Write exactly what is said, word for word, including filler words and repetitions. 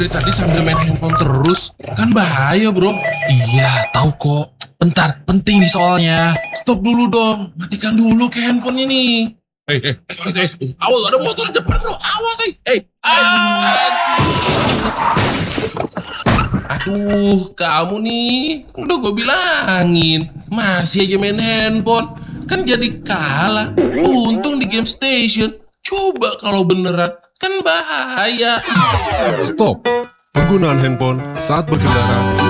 Dari tadi sambil main handphone terus, kan bahaya bro. Iya, tahu kok. Bentar, penting nih soalnya. Stop dulu dong, matikan dulu ke handphonenya nih. Hei, hei, hei, hei, hei, awas ada motor di depan bro, awas hei. Hei, anjing. Aduh, kamu nih, udah gue bilangin, masih aja main handphone, kan jadi kalah. Untung di game station, coba kalau beneran, kan bahaya. Stop. Penggunaan handphone saat berkendara